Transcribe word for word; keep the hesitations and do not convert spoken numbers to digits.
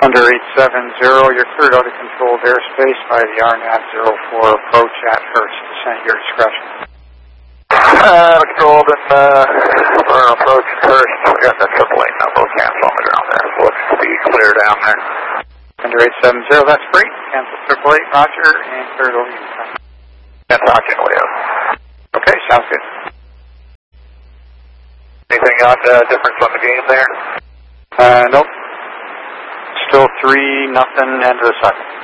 Under eight seven zero, you're cleared out of controlled airspace by the R N A V zero four approach at Hertz. Descent at your discretion. Uh, controlled and, uh, for our approach first, we got that triple eight number cancel on the ground there, so let's be clear down there. Under eight seven zero, that's great. Cancel triple eight, roger, and clear it over you. That's Roger, Leo. Okay, sounds good. Anything got uh, difference on the game there? Uh, nope. Still three, nothing, end of the cycle.